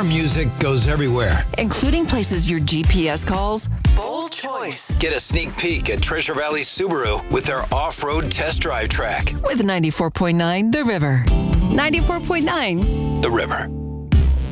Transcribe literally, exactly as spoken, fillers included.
Our music goes everywhere, including places your G P S calls bold choice. Get a sneak peek at Treasure Valley Subaru with their off-road test drive track. With ninety-four point nine The River. ninety-four point nine The River.